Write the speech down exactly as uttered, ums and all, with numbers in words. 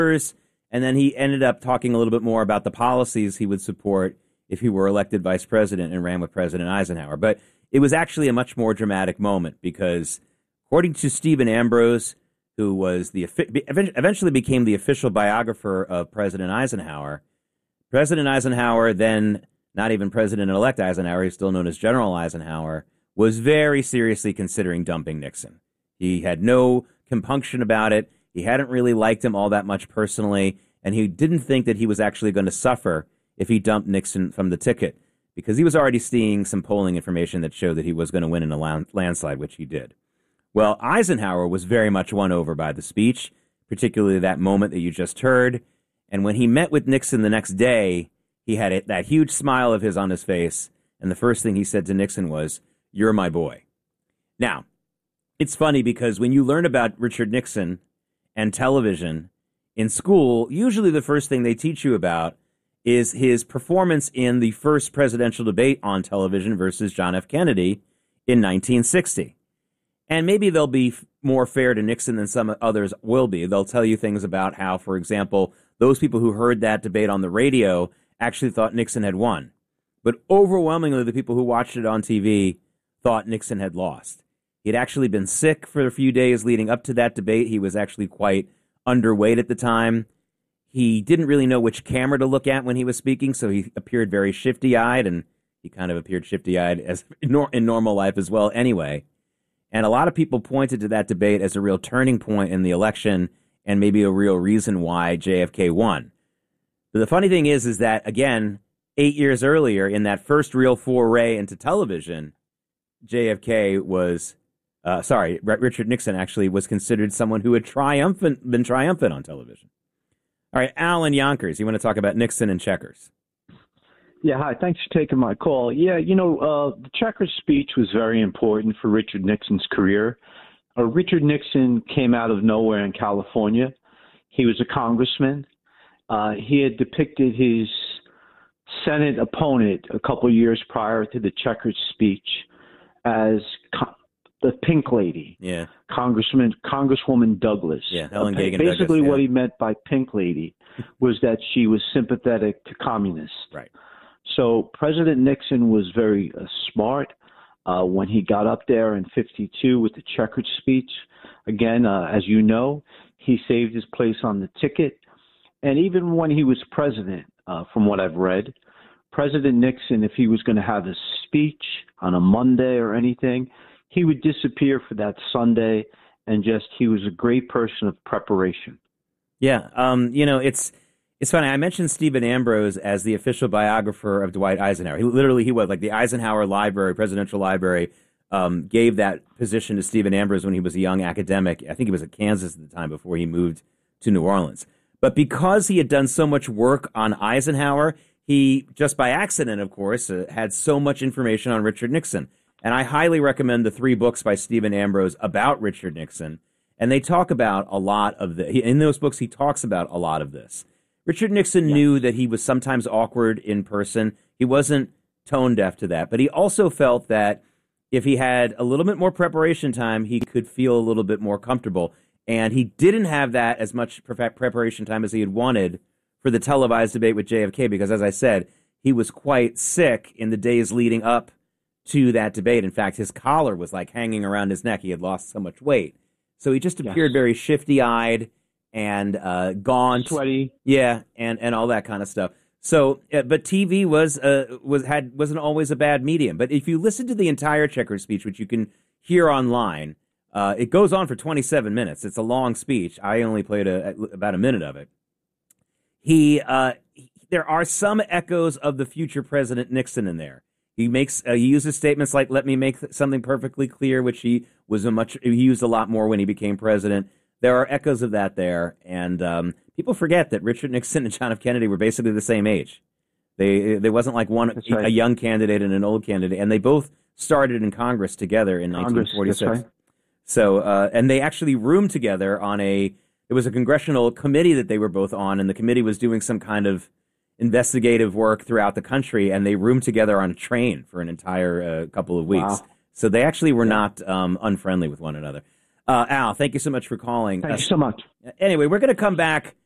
and then he ended up talking a little bit more about the policies he would support if he were elected vice president and ran with President Eisenhower. But it was actually a much more dramatic moment because, according to Stephen Ambrose, who was the eventually became the official biographer of President Eisenhower, President Eisenhower, then not even President-elect Eisenhower, he's still known as General Eisenhower, was very seriously considering dumping Nixon. He had no compunction about it. He hadn't really liked him all that much personally, and he didn't think that he was actually going to suffer if he dumped Nixon from the ticket, because he was already seeing some polling information that showed that he was going to win in a landslide, which he did. Well, Eisenhower was very much won over by the speech, particularly that moment that you just heard. And when he met with Nixon the next day, he had a, that huge smile of his on his face, and the first thing he said to Nixon was, "You're my boy." Now, it's funny because when you learn about Richard Nixon and television in school, usually the first thing they teach you about is his performance in the first presidential debate on television versus John F. Kennedy in nineteen sixty. And maybe they'll be more fair to Nixon than some others will be. They'll tell you things about how, for example, those people who heard that debate on the radio actually thought Nixon had won. But overwhelmingly, the people who watched it on T V thought Nixon had lost. He'd actually been sick for a few days leading up to that debate. He was actually quite underweight at the time. He didn't really know which camera to look at when he was speaking, so he appeared very shifty-eyed, and he kind of appeared shifty-eyed as in normal life as well anyway. And a lot of people pointed to that debate as a real turning point in the election and maybe a real reason why J F K won. But the funny thing is, is that, again, eight years earlier, in that first real foray into television, J F K was, uh, sorry, Richard Nixon actually was considered someone who had triumphant, been triumphant on television. All right, Al in Yonkers, you want to talk about Nixon and checkers? Yeah, hi. Thanks for taking my call. Yeah, you know, uh, the checkers speech was very important for Richard Nixon's career. Uh, Richard Nixon came out of nowhere in California. He was a congressman. Uh, he had depicted his Senate opponent a couple of years prior to the checkers speech as co- the Pink Lady. Yeah. Congressman, Congresswoman Douglas. Yeah, Helen okay, Gagan Basically, Douglas, yeah. what he meant by Pink Lady was that she was sympathetic to communists. Right. So President Nixon was very uh, smart uh, when he got up there in fifty-two with the checkered speech. Again, uh, as you know, he saved his place on the ticket. And even when he was president, uh, from what I've read, President Nixon, if he was going to have a speech on a Monday or anything, he would disappear for that Sunday, and just he was a great person of preparation. Yeah, um, you know, it's it's funny. I mentioned Stephen Ambrose as the official biographer of Dwight Eisenhower. He literally he was like the Eisenhower Library, Presidential Library, um, gave that position to Stephen Ambrose when he was a young academic. I think he was at Kansas at the time before he moved to New Orleans. But because he had done so much work on Eisenhower, he, just by accident, of course, uh, had so much information on Richard Nixon. And I highly recommend the three books by Stephen Ambrose about Richard Nixon. And they talk about a lot of the, in those books, he talks about a lot of this. Richard Nixon yes. knew that he was sometimes awkward in person. He wasn't tone deaf to that. But he also felt that if he had a little bit more preparation time, he could feel a little bit more comfortable. And he didn't have that as much pre- preparation time as he had wanted for the televised debate with J F K, because, as I said, he was quite sick in the days leading up to that debate. In fact, his collar was like hanging around his neck. He had lost so much weight. So he just appeared yes. very shifty-eyed and uh, gaunt. Sweaty. Yeah, and, and all that kind of stuff. So, uh, but T V was uh, was had wasn't always a bad medium. But if you listen to the entire checkers speech, which you can hear online, uh, it goes on for twenty-seven minutes. It's a long speech. I only played a, about a minute of it. He, uh, there are some echoes of the future President Nixon in there. He makes uh, he uses statements like "Let me make th- something perfectly clear," which he was a much he used a lot more when he became president. There are echoes of that there, and um, people forget that Richard Nixon and John F. Kennedy were basically the same age. They there wasn't like one right. a young candidate and an old candidate, and they both started in Congress together in Congress, nineteen forty-six. Right. So uh, and they actually roomed together on a. It was a congressional committee that they were both on, and the committee was doing some kind of investigative work throughout the country, and they roomed together on a train for an entire uh, couple of weeks. Wow. So they actually were not um, unfriendly with one another. Uh, Al, thank you so much for calling. Thank you so much. Anyway, we're going to come back